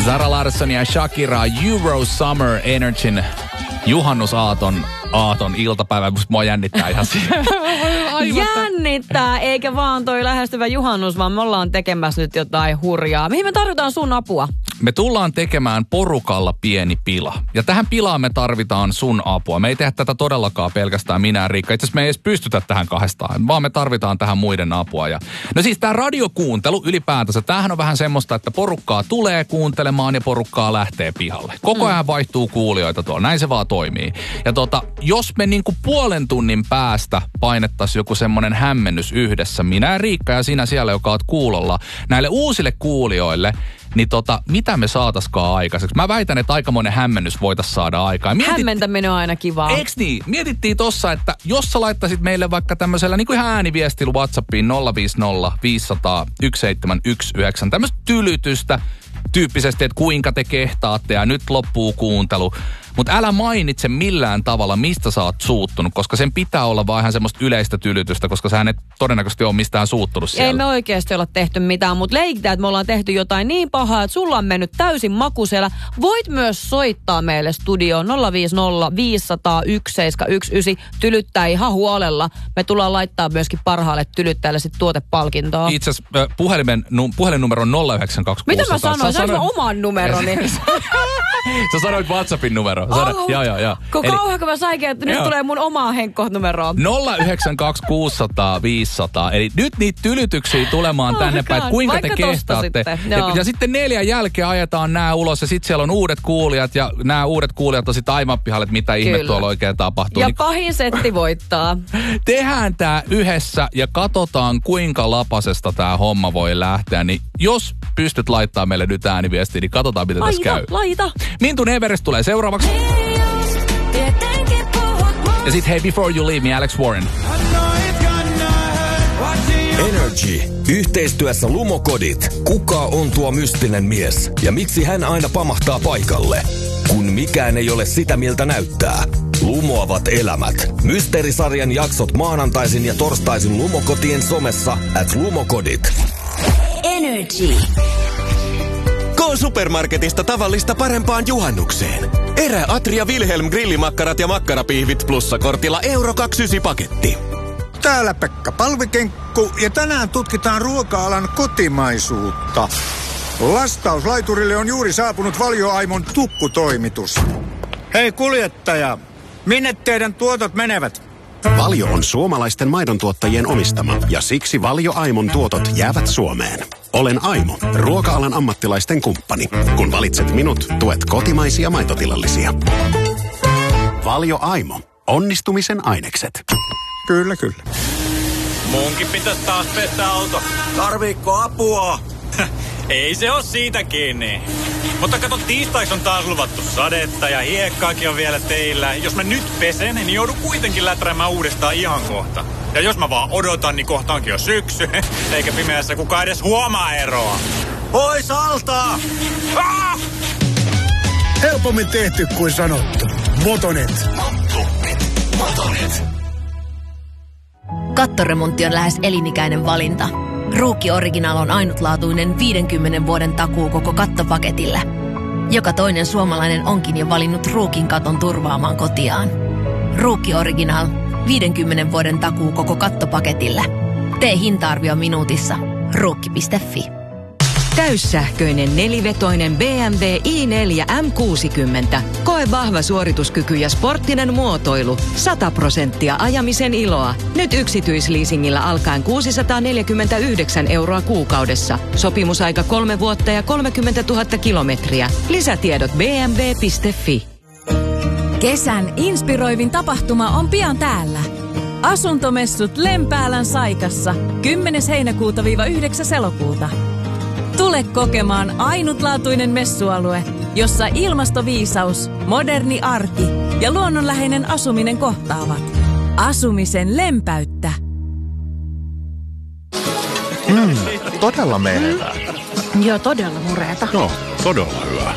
Zara Larsson ja Shakira, Euro Summer Energyn juhannusaaton iltapäivä. Mua jännittää ihan siinä. Jännittää, eikä vaan toi lähestyvä juhannus, vaan me ollaan tekemässä nyt jotain hurjaa. Mihin me tarvitaan sun apua? Me tullaan tekemään porukalla pieni pila. Ja tähän pilaan me tarvitaan sun apua. Me ei tehdä tätä todellakaan pelkästään minä ja Riikka. Itse asiassa me ei edes pystytä tähän kahdestaan, vaan me tarvitaan tähän muiden apua. No siis tää radiokuuntelu ylipäätänsä, tämähän on vähän semmoista, että porukkaa tulee kuuntelemaan ja porukkaa lähtee pihalle. Koko ajan vaihtuu kuulijoita tuolla, näin se vaan toimii. Ja jos me niinku puolen tunnin päästä painettaisiin joku semmonen hämmennys yhdessä, minä ja Riikka ja sinä siellä, joka oot kuulolla, näille uusille kuulijoille, niin mitä me saataskaan aikaiseksi? Mä väitän, että aikamoinen hämmennys voitaisiin saada aikaan. Hämmentäminen on aina kivaa. Eiks niin? Mietittiin tossa, että jos sä laittaisit meille vaikka tämmöisellä niin kuin ihan ääniviestillä WhatsAppiin 050 500 1719, tämmöistä tylytystä tyyppisesti, että kuinka te kehtaatte ja nyt loppuu kuuntelu. Mutta älä mainitse millään tavalla, mistä sä oot suuttunut, koska sen pitää olla vaan ihan semmoista yleistä tylytystä, koska sä et todennäköisesti ole mistään suuttunut siellä. Ei me oikeasti olla tehty mitään, mutta leikitään, että me ollaan tehty jotain niin pahaa, että sulla on mennyt täysin maku siellä. Voit myös soittaa meille studioon 050 500 1719, tylyttää ihan huolella. Me tullaan laittaa myöskin parhaalle tylyttäjälle sit tuotepalkintoa. Itse asiassa puhelinnumero on 092 Mitä mä sanoin? Sä sanoin oman numeroni. Sä sanoit WhatsAppin numero. Joo. Kauanko mä saikin, että nyt tulee mun omaa Henkko-numeroa. 092 600 500. Eli nyt niitä tylytyksiä tulemaan tänne päin, että kuinka te kehtaatte. Ja sitten 4 jälkeen ajetaan nämä ulos ja sitten siellä on uudet kuulijat ja nämä uudet kuulijat on sitten aivan pihalle, että mitä ihme tuolla oikein tapahtuu. Ja pahin setti voittaa. Tehdään tää yhdessä ja katsotaan kuinka lapasesta tää homma voi lähteä. Niin jos pystyt laittaa meille nyt ääniviestiä, niin katsotaan mitä tässä käy. Laita. Mintun Everest tulee seuraavaksi. Ja sit Hey Before You Leave Me, Alex Warren. Energy. Yhteistyössä Lumokodit. Kuka on tuo mystinen mies? Ja miksi hän aina pamahtaa paikalle? Kun mikään ei ole sitä, miltä näyttää. Lumoavat elämät. Mysteerisarjan jaksot maanantaisin ja torstaisin Lumokotien somessa @Lumokodit. Energy. K-supermarketista tavallista parempaan juhannukseen. Erä Atria Wilhelm grillimakkarat ja makkarapihvit plussakortilla €29 paketti. Täällä Pekka Palvikenkku ja tänään tutkitaan ruoka-alan kotimaisuutta. Lastauslaiturille on juuri saapunut Valio Aimon tukkutoimitus. Hei kuljettaja, minne teidän tuotot menevät? Valio on suomalaisten maidontuottajien omistama ja siksi Valio Aimon tuotot jäävät Suomeen. Olen Aimo, ruoka-alan ammattilaisten kumppani. Kun valitset minut, tuet kotimaisia maitotilallisia. Valio Aimo. Onnistumisen ainekset. Kyllä. Munkin pitäisi taas pestä auto. Tarviikko apua? Ei se oo siitä kiinni. Mutta kato, tiistaiksi on taas luvattu sadetta ja hiekkaakin on vielä teillä. Jos mä nyt pesen, niin joudun kuitenkin läträämään uudestaan ihan kohta. Ja jos mä vaan odotan, niin kohta onkin jo syksy. Eikä pimeässä kukaan edes huomaa eroa. Pois alta! Ah! Helpommin tehty kuin sanottu. Motonet. Kattoremontti on lähes elinikäinen valinta. Ruukki Original on ainutlaatuinen 50 vuoden takuu koko kattopaketille. Joka toinen suomalainen onkin jo valinnut Ruukin katon turvaamaan kotiaan. Ruukki Original. 50 vuoden takuu koko kattopaketille. Tee hinta-arvio minuutissa. Ruukki.fi. Täyssähköinen nelivetoinen BMW i4 M60. Koe vahva suorituskyky ja sporttinen muotoilu. 100% ajamisen iloa. Nyt yksityisleasingillä alkaen 649 € kuukaudessa. Sopimusaika 3 vuotta ja 30 000 kilometriä. Lisätiedot bmw.fi. Kesän inspiroivin tapahtuma on pian täällä. Asuntomessut Lempäälän Saikassa 10. heinäkuuta-9. elokuuta. Tule kokemaan ainutlaatuinen messualue, jossa ilmastoviisaus, moderni arki ja luonnonläheinen asuminen kohtaavat. Asumisen lempäyttä. Todella menevää. Joo, todella mureeta. No, todella hyvä.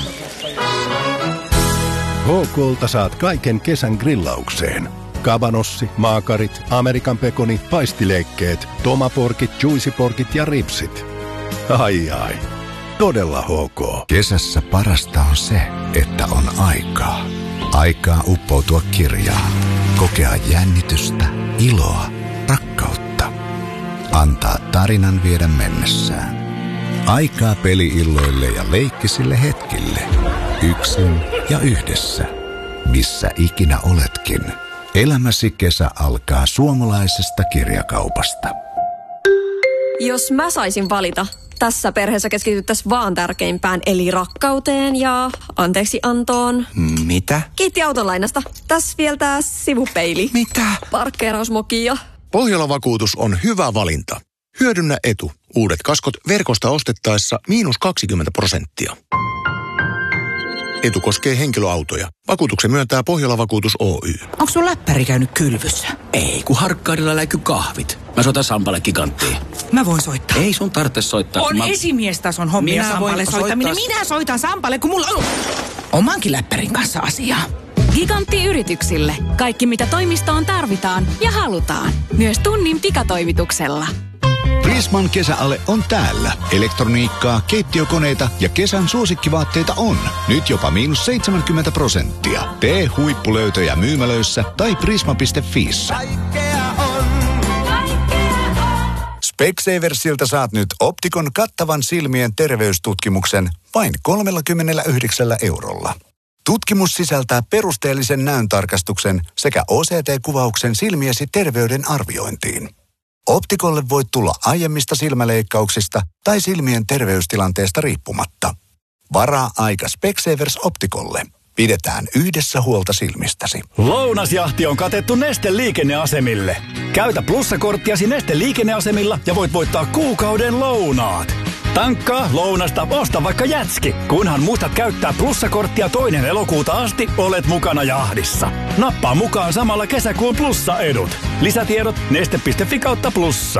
HK:lta saat kaiken kesän grillaukseen. Kabanossi, maakarit, Amerikan pekoni, paistileikkeet, tomaporkit, juicyporkit ja ripsit. Ai. Todella HK. Kesässä parasta on se, että on aikaa. Aikaa uppoutua kirjaan. Kokea jännitystä, iloa, rakkautta. Antaa tarinan viedä mennessään. Aikaa peli-illoille ja leikkisille hetkille. Yksin ja yhdessä. Missä ikinä oletkin. Elämäsi kesä alkaa suomalaisesta kirjakaupasta. Jos mä saisin valita, tässä perheessä keskityttäisiin vaan tärkeimpään, eli rakkauteen ja anteeksiantoon. Mitä? Kiitti autolainasta. Tässä vielä tää sivupeili. Mitä? Parkkeerausmoki ja... Pohjola-vakuutus on hyvä valinta. Hyödynnä etu. Uudet kaskot verkosta ostettaessa -20%. Etu koskee henkilöautoja. Vakuutuksen myöntää Pohjola-vakuutus Oy. Onko sun läppäri käynyt kylvyssä? Ei, kun Harkkaudella läiky kahvit. Mä soitan Sampalle Giganttiin. Mä voin soittaa. Ei sun tarvitse soittaa. On esimiestason hommia Sampalle soittaminen. Minä soitan Sampalle, kun mulla on omankin läppärin kanssa asiaa. Gigantti yrityksille. Kaikki mitä toimistoon tarvitaan ja halutaan. Myös tunnin pikatoimituksella. Prisman kesäale on täällä. Elektroniikkaa, keittiökoneita ja kesän suosikkivaatteita on. Nyt jopa -70%. Tee huippulöytöjä myymälöissä tai prisma.fiissä. Specsaversilta saat nyt Optikon kattavan silmien terveystutkimuksen vain 39 €. Tutkimus sisältää perusteellisen näöntarkastuksen sekä OCT-kuvauksen silmiesi terveyden arviointiin. Optikolle voit tulla aiemmista silmäleikkauksista tai silmien terveystilanteesta riippumatta. Varaa aika Specsavers Optikolle. Pidetään yhdessä huolta silmistäsi. Lounasjahti on katettu Neste liikenneasemille. Käytä plussakorttiasi Neste liikenneasemilla ja voit voittaa kuukauden lounaat. Tankkaa, lounasta, osta vaikka jätski. Kunhan muistat käyttää plussakorttia 2. elokuuta asti, olet mukana jahdissa. Nappaa mukaan samalla kesäkuun plussa-edut. Lisätiedot neste.fi/plussa.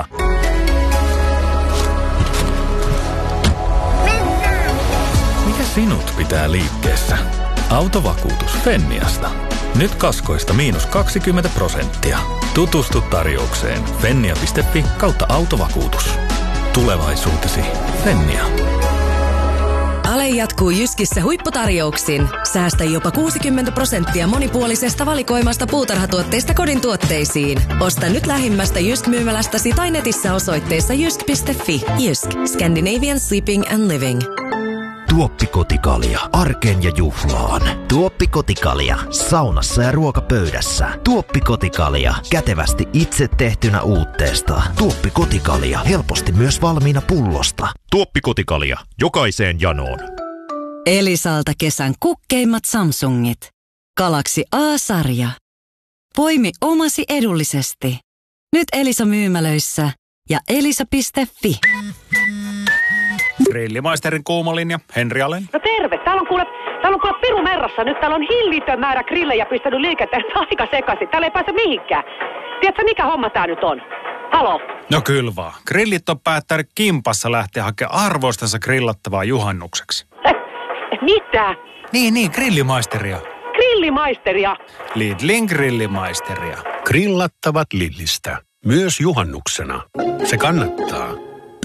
Mikä sinut pitää liikkeessä? Autovakuutus Fenniasta. Nyt kaskoista -20%. Tutustu tarjoukseen fennia.fi/autovakuutus. Tulevaisuutesi Fennia. Ale jatkuu Jyskissä huipputarjouksin. Säästä jopa 60% monipuolisesta valikoimasta puutarhatuotteista kodin tuotteisiin. Osta nyt lähimmästä Jysk-myymälästäsi tai netissä osoitteessa jysk.fi. Jysk. Scandinavian Sleeping and Living. Tuoppikotikalja arkeen ja juhlaan. Tuoppikotikalja saunassa ja ruokapöydässä. Tuoppikotikalja kätevästi itse tehtynä uutteesta. Tuoppikotikalja helposti myös valmiina pullosta. Tuoppikotikalja jokaiseen janoon. Elisalta kesän kukkeimmat Samsungit. Galaxy A-sarja. Poimi omasi edullisesti. Nyt Elisa-myymälöissä ja elisa.fi. Grillimaisterin kuumalinja, Henri Alén. No terve, täällä on kuule piru merrassa. Nyt täällä on hillitön määrä grillejä pistänyt liikenteen aika sekaisin. Täällä ei pääse mihinkään. Tiedätkö mikä homma tää nyt on? Halo? No kyllä vaan. Grillit on päättänyt kimpassa lähteä hakemaan arvoistansa grillattavaa juhannukseksi. Mitä? Niin, grillimaisteria. Grillimaisteria? Lidlin grillimaisteria. Grillattavat Lidlistä. Myös juhannuksena. Se kannattaa.